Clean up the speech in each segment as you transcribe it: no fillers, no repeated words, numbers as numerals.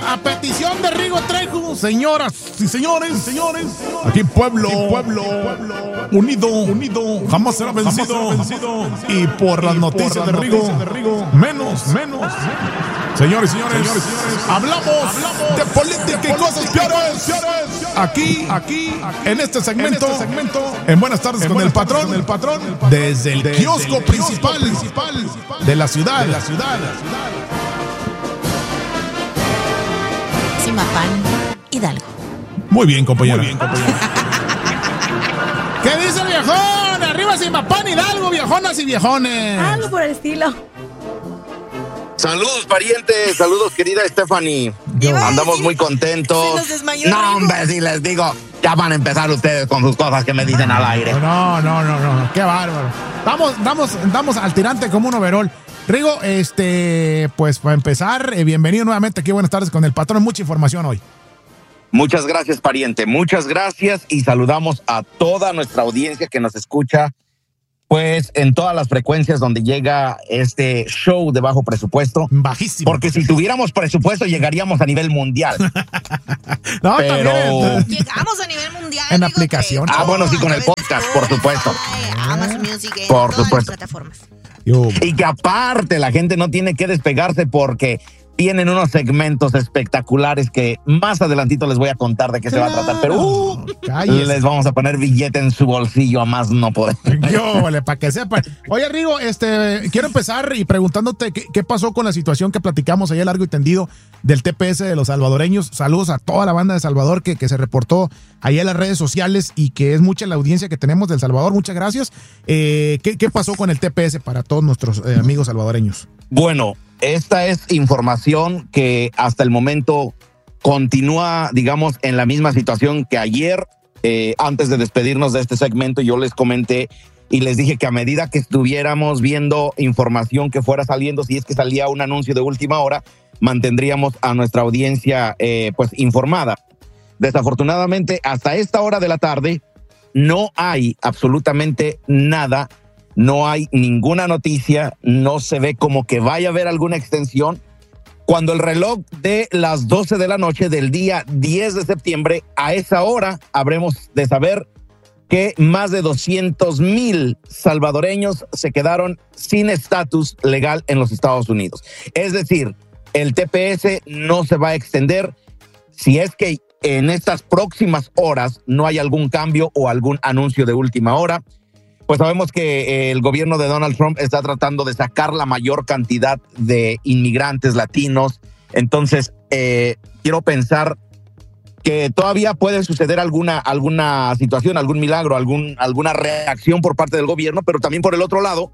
a petición de Rigo Trejo, señoras y señores, aquí pueblo unido, jamás será vencido. Y por las noticias de Rigo, menos. Señores, hablamos de política y cosas peores. Aquí, en este segmento, en Buenas tardes con el patrón, desde el kiosco principal de la ciudad. Zimapán, Hidalgo. Muy bien, compañero. ¿Qué dice el viejón? Arriba Zimapán, Hidalgo, viejonas y viejones. Algo por el estilo. Saludos, parientes. Saludos, querida Stephanie. Andamos muy contentos. Se nos desmayó. No, hombre, si les digo, ya van a empezar ustedes con sus cosas que me dicen al aire. No. Qué bárbaro. Damos al tirante como un overol. Rigo, pues para empezar, bienvenido nuevamente aquí. Buenas tardes con el patrón. Mucha información hoy. Muchas gracias, pariente. Muchas gracias y saludamos a toda nuestra audiencia que nos escucha, pues en todas las frecuencias donde llega este show de bajo presupuesto. Bajísimo. Porque si tuviéramos presupuesto llegaríamos a nivel mundial. No, pero también. Llegamos a nivel mundial. En aplicación. Bueno, sí, con el podcast, por supuesto. Amazon Music, por todas supuesto. las plataformas. Y que aparte la gente no tiene que despegarse porque tienen unos segmentos espectaculares que más adelantito les voy a contar de qué se va a tratar, pero les vamos a poner billete en su bolsillo a más no poder. Para que sepan. Oye, Rigo, quiero empezar y preguntándote qué pasó con la situación que platicamos ayer largo y tendido del TPS de los salvadoreños. Saludos a toda la banda de Salvador que se reportó ayer en las redes sociales y que es mucha la audiencia que tenemos del Salvador. Muchas gracias. ¿Qué pasó con el TPS para todos nuestros amigos salvadoreños? Bueno, esta es información que hasta el momento continúa, digamos, en la misma situación que ayer. Antes de despedirnos de este segmento, yo les comenté y les dije que a medida que estuviéramos viendo información que fuera saliendo, si es que salía un anuncio de última hora, mantendríamos a nuestra audiencia pues informada. Desafortunadamente, hasta esta hora de la tarde no hay absolutamente nada. No hay ninguna noticia, no se ve como que vaya a haber alguna extensión. Cuando el reloj de las 12 de la noche del día 10 de septiembre, a esa hora habremos de saber que más de 200,000 salvadoreños se quedaron sin estatus legal en los Estados Unidos. Es decir, el TPS no se va a extender si es que en estas próximas horas no hay algún cambio o algún anuncio de última hora. Pues sabemos que el gobierno de Donald Trump está tratando de sacar la mayor cantidad de inmigrantes latinos. Entonces, quiero pensar que todavía puede suceder alguna situación, algún milagro, alguna reacción por parte del gobierno, pero también por el otro lado,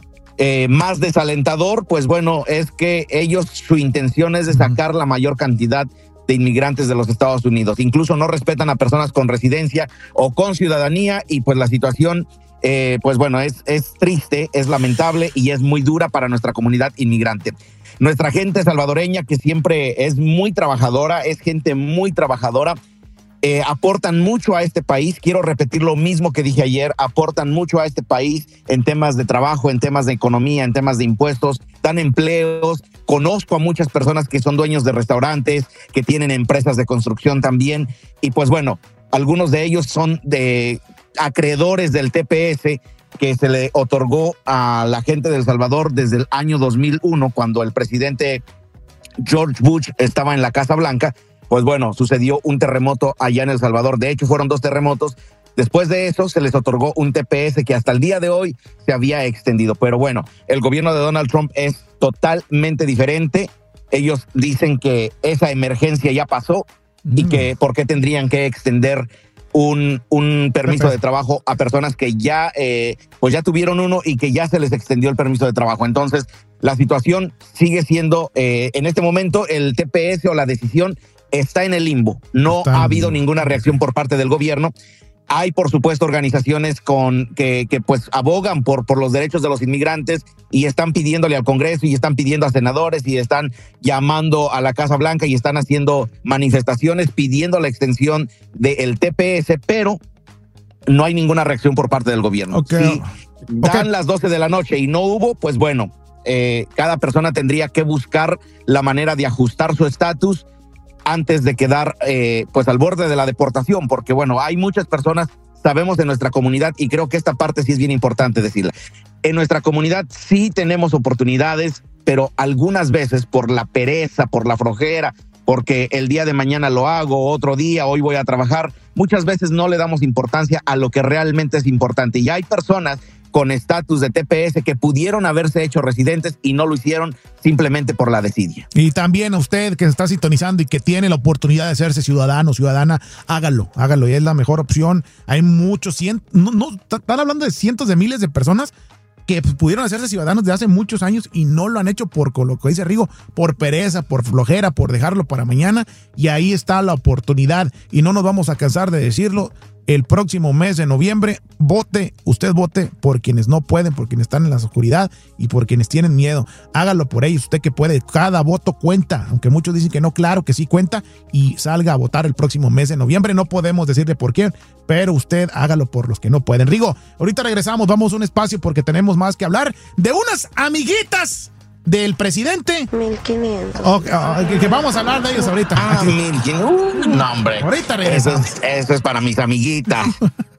más desalentador, pues bueno, es que su intención es de sacar la mayor cantidad de inmigrantes de los Estados Unidos. Incluso no respetan a personas con residencia o con ciudadanía y pues la situación pues bueno, es triste, es lamentable y es muy dura para nuestra comunidad inmigrante. Nuestra gente salvadoreña, que siempre es muy trabajadora, es gente muy trabajadora, aportan mucho a este país. Quiero repetir lo mismo que dije ayer, aportan mucho a este país en temas de trabajo, en temas de economía, en temas de impuestos, dan empleos. Conozco a muchas personas que son dueños de restaurantes, que tienen empresas de construcción también. Y pues bueno, algunos de ellos son acreedores del TPS que se le otorgó a la gente de El Salvador desde el año 2001, cuando el presidente George Bush estaba en la Casa Blanca. Pues bueno, sucedió un terremoto allá en El Salvador. De hecho, fueron 2 terremotos. Después de eso, se les otorgó un TPS que hasta el día de hoy se había extendido. Pero bueno, el gobierno de Donald Trump es totalmente diferente. Ellos dicen que esa emergencia ya pasó y que por qué tendrían que extender un permiso de trabajo a personas que ya, pues ya tuvieron uno y que ya se les extendió el permiso de trabajo. Entonces, la situación sigue siendo, en este momento, el TPS o la decisión está en el limbo. No ha habido ninguna reacción por parte del gobierno. Hay, por supuesto, organizaciones que pues abogan por los derechos de los inmigrantes y están pidiéndole al Congreso y están pidiendo a senadores y están llamando a la Casa Blanca y están haciendo manifestaciones pidiendo la extensión del TPS, pero no hay ninguna reacción por parte del gobierno. Si dan las 12 de la noche y no hubo, pues bueno, cada persona tendría que buscar la manera de ajustar su estatus antes de quedar pues al borde de la deportación, porque bueno, hay muchas personas, sabemos de nuestra comunidad, y creo que esta parte sí es bien importante decirla. En nuestra comunidad sí tenemos oportunidades, pero algunas veces por la pereza, por la flojera, porque el día de mañana lo hago, otro día, hoy voy a trabajar, muchas veces no le damos importancia a lo que realmente es importante. Y hay personas con estatus de TPS que pudieron haberse hecho residentes y no lo hicieron simplemente por la desidia. Y también a usted que se está sintonizando y que tiene la oportunidad de hacerse ciudadano o ciudadana, hágalo, y es la mejor opción. Hay muchos, están hablando de cientos de miles de personas que pudieron hacerse ciudadanos de hace muchos años y no lo han hecho por lo que dice Rigo, por pereza, por flojera, por dejarlo para mañana, y ahí está la oportunidad y no nos vamos a cansar de decirlo. El próximo mes de noviembre, usted vote por quienes no pueden, por quienes están en la oscuridad y por quienes tienen miedo. Hágalo por ellos, usted que puede, cada voto cuenta, aunque muchos dicen que no, claro que sí cuenta, y salga a votar el próximo mes de noviembre. No podemos decirle por quién, pero usted hágalo por los que no pueden. Rigo, ahorita regresamos, vamos a un espacio porque tenemos más que hablar de unas amiguitas del presidente. 1500. Que vamos a hablar de ellos ahorita. 1500. No, hombre. Ahorita regresamos. Eso es para mis amiguitas.